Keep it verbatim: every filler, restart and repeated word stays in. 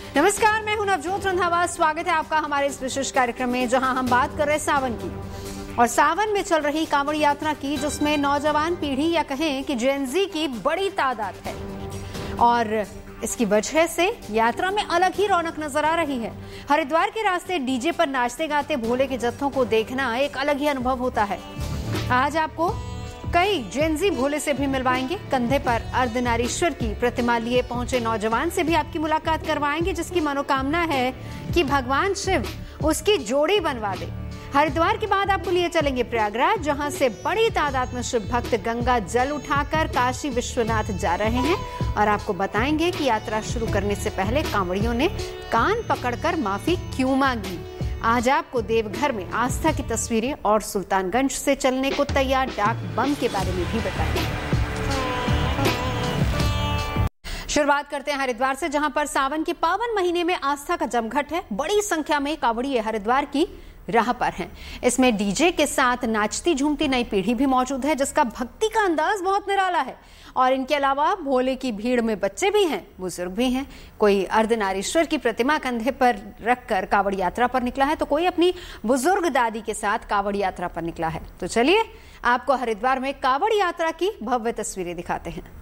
नमस्कार, मैं हूं नवजोत रंधावा। स्वागत है आपका हमारे इस विशेष कार्यक्रम में, जहां हम बात कर रहे हैं सावन की और सावन में चल रही कांवड़ यात्रा की, जिसमें नौजवान पीढ़ी या कहें कि जेनजी की बड़ी तादाद है और इसकी वजह से यात्रा में अलग ही रौनक नजर आ रही है। हरिद्वार के रास्ते डीजे पर नाचते गाते भोले के जत्थों को देखना एक अलग ही अनुभव होता है। आज आपको कई जेनजी भोले से भी मिलवाएंगे। कंधे पर अर्धनारीश्वर की प्रतिमा लिए पहुंचे नौजवान से भी आपकी मुलाकात करवाएंगे, जिसकी मनोकामना है कि भगवान शिव उसकी जोड़ी बनवा दे। हरिद्वार के बाद आपको लिए चलेंगे प्रयागराज, जहां से बड़ी तादाद में शिव भक्त गंगा जल उठाकर काशी विश्वनाथ जा रहे हैं और आपको बताएंगे कि यात्रा शुरू करने से पहले कांवड़ियों ने कान पकड़कर माफी क्यों मांगी। आज आपको देवघर में आस्था की तस्वीरें और सुल्तानगंज से चलने को तैयार डाक बम के बारे में भी बताएंगे। शुरुआत करते हैं हरिद्वार से, जहां पर सावन के पावन महीने में आस्था का जमघट है। बड़ी संख्या में कांवड़िए हरिद्वार की राह पर हैं। इसमें डीजे के साथ नाचती झूमती नई पीढ़ी भी मौजूद है, जिसका भक्ति का अंदाज बहुत निराला है। और इनके अलावा भोले की भीड़ में बच्चे भी हैं, बुजुर्ग भी हैं। कोई अर्धनारीश्वर की प्रतिमा कंधे पर रखकर कांवड़ यात्रा पर निकला है, तो कोई अपनी बुजुर्ग दादी के साथ कांवड़ यात्रा पर निकला है। तो चलिए आपको हरिद्वार में कांवड़ यात्रा की भव्य तस्वीरें दिखाते हैं।